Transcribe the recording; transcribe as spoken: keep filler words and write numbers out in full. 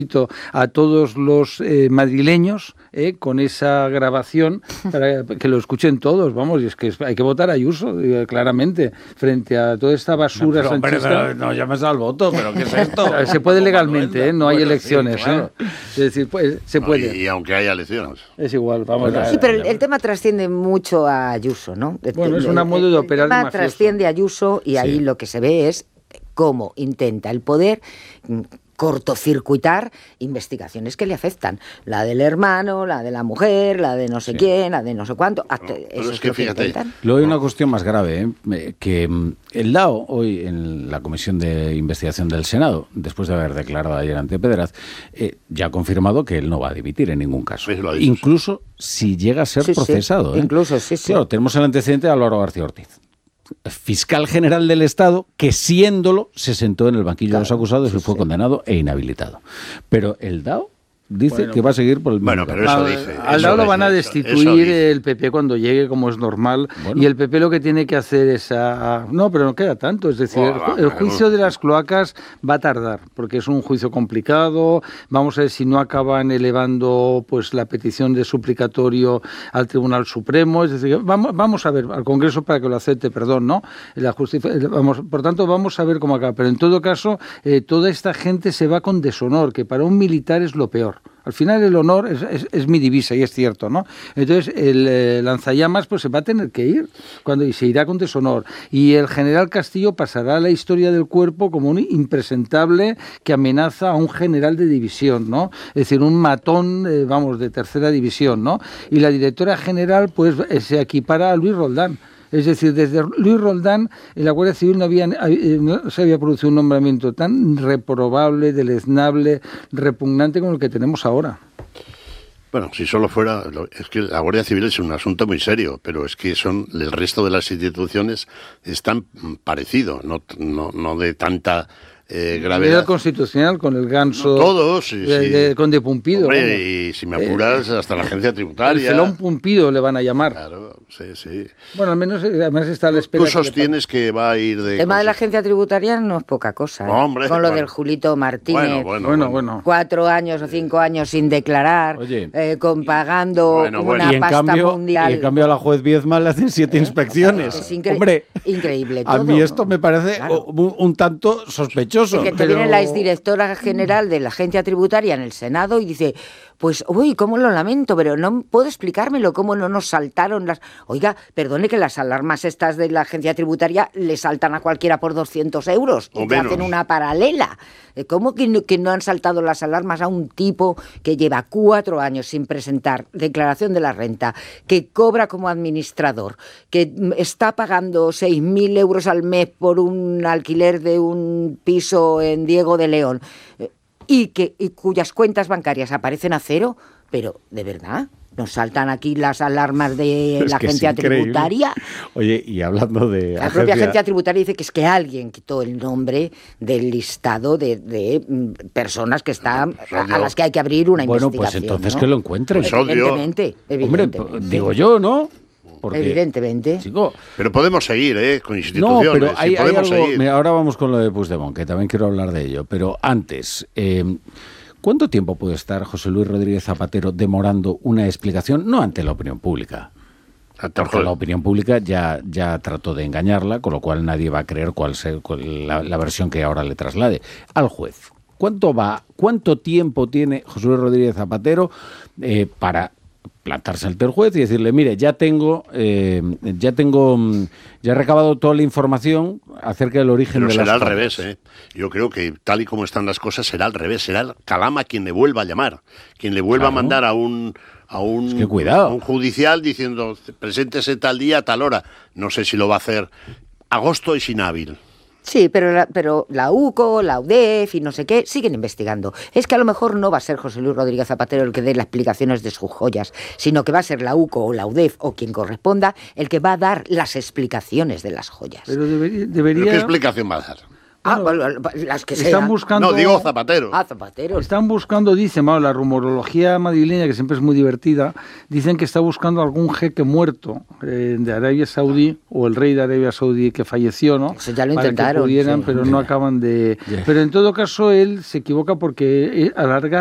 a todos los eh, madrileños eh, con esa grabación para que lo escuchen todos, vamos, y es que hay que votar a Ayuso, eh, claramente, frente a toda esta basura no, pero, sanchista. Pero, pero, no llames al voto, pero ¿qué es esto? Se puede legalmente, ¿eh? No hay bueno, elecciones, sí, claro. ¿eh? Es decir, pues, se puede. No, y, y aunque haya elecciones. Es igual, vamos a ver. Sí, pero el, el tema trasciende mucho a Ayuso, ¿no? Bueno, es una modo de operar de mafioso. El tema trasciende a Ayuso y ahí sí. lo que se ve es cómo intenta el poder cortocircuitar investigaciones que le afectan. La del hermano, la de la mujer, la de no sé sí. quién, la de no sé cuánto. Hasta no, eso es es que lo que fíjate. intentan. Luego hay una cuestión más grave, ¿eh? que el D A O, hoy en la Comisión de Investigación del Senado, después de haber declarado ayer ante Pedraz, eh, ya ha confirmado que él no va a dimitir en ningún caso. Pues lo ha dicho, incluso sí. si llega a ser sí, procesado. Sí. ¿eh? Incluso, sí, sí. Claro, tenemos el antecedente de Álvaro García Ortiz, fiscal general del Estado, que siéndolo se sentó en el banquillo claro, de los acusados sí, y fue sí. condenado e inhabilitado. Pero el D A O dice bueno, que va a seguir por el mismo bueno, pero eso dice. Al D A O lo van a destituir el P P cuando llegue, como es normal, bueno. y el P P lo que tiene que hacer es... A, no, pero no queda tanto, es decir, oh, el, el juicio de las cloacas va a tardar, porque es un juicio complicado, vamos a ver si no acaban elevando pues la petición de suplicatorio al Tribunal Supremo, es decir, vamos, vamos a ver, al Congreso para que lo acepte, perdón, ¿no? La justicia, vamos, por tanto, vamos a ver cómo acaba, pero en todo caso, eh, toda esta gente se va con deshonor, que para un militar es lo peor. Al final el honor es, es, es mi divisa y es cierto, ¿no? Entonces el eh, lanzallamas pues se va a tener que ir cuando y se irá con deshonor. Y el general Castillo pasará a la historia del cuerpo como un impresentable que amenaza a un general de división, ¿no? Es decir, un matón, eh, vamos, de tercera división, ¿no? Y la directora general pues eh, se equipara a Luis Roldán. Es decir, desde Luis Roldán en la Guardia Civil no, había, no se había producido un nombramiento tan reprobable, deleznable, repugnante como el que tenemos ahora. Bueno, si solo fuera... Es que la Guardia Civil es un asunto muy serio, pero es que son el resto de las instituciones están parecidos, no, no, no de tanta... Eh, gravedad. El Constitucional con el ganso. No, todos, sí, de, sí. De, con de Pumpido. Hombre, y si me apuras, eh, hasta la agencia tributaria. El felón Pumpido le van a llamar. Claro, sí, sí. Bueno, al menos además está a la espera. Tú sostienes que, que va a ir de. El tema de la agencia tributaria no es poca cosa. ¿eh? Hombre, con lo bueno. del Julito Martínez. Bueno, bueno, bueno, bueno. Cuatro años o cinco años sin declarar, Oye, eh, con pagando bueno, bueno. una y en pasta cambio, mundial. Y en cambio a la juez Viezma le hacen siete inspecciones. Es incre- Hombre, increíble todo. A mí esto me parece claro. un, un tanto sospechoso. Es que te pero... viene la exdirectora general de la agencia tributaria en el Senado y dice, pues, uy, cómo lo lamento, pero no puedo explicármelo, cómo no nos saltaron las... Oiga, perdone que las alarmas estas de la agencia tributaria le saltan a cualquiera por doscientos euros y te hacen una paralela. ¿Cómo que no, que no han saltado las alarmas a un tipo que lleva cuatro años sin presentar declaración de la renta, que cobra como administrador, que está pagando seis mil euros al mes por un alquiler de un piso en Diego de León y, que, y cuyas cuentas bancarias aparecen a cero? Pero, ¿de verdad? ¿Nos saltan aquí las alarmas de es la agencia tributaria? Oye, y hablando de... La agencia... propia agencia tributaria dice que es que alguien quitó el nombre del listado de, de personas que están a, a las que hay que abrir una bueno, investigación. Bueno, pues entonces ¿no? que lo encuentren. Pues evidentemente, evidentemente. Hombre, digo yo, ¿no? Porque, evidentemente. Chico, pero podemos seguir, ¿eh? Con instituciones. No, pero hay, sí, hay podemos algo... seguir. Mira, ahora vamos con lo de Puigdemont, que también quiero hablar de ello. Pero antes... Eh, ¿Cuánto tiempo puede estar José Luis Rodríguez Zapatero demorando una explicación? No ante la opinión pública. Porque la opinión pública ya, ya trató de engañarla, con lo cual nadie va a creer cuál sea cuál, la, la versión que ahora le traslade. Al juez, ¿cuánto va, cuánto tiempo tiene José Luis Rodríguez Zapatero eh, para plantarse ante el juez y decirle, mire, ya tengo, eh, ya tengo, ya he recabado toda la información acerca del origen Pero de las será al cosas? revés, ¿eh? Yo creo que tal y como están las cosas será al revés, será el Calama quien le vuelva a llamar, quien le vuelva claro. a mandar a un a un, es que cuidado. a un judicial diciendo, preséntese tal día, a tal hora. No sé si lo va a hacer. Agosto es inhábil. Sí, pero la, pero la U C O, la U D E F y no sé qué siguen investigando. Es que a lo mejor no va a ser José Luis Rodríguez Zapatero el que dé las explicaciones de sus joyas, sino que va a ser la U C O o la U D E F o quien corresponda el que va a dar las explicaciones de las joyas. Pero debería... debería... ¿Pero qué explicación va a dar? Ah, bueno, las que están sean. buscando. No, digo Zapatero. Ah, Zapatero. Están buscando, dicen, bueno, la rumorología madrileña, que siempre es muy divertida, dicen que está buscando algún jeque muerto eh, de Arabia Saudí, o el rey de Arabia Saudí que falleció, ¿no? Eso ya lo para intentaron. Que pudieran, Sí. pero no acaban de. Pero en todo caso, él se equivoca porque alarga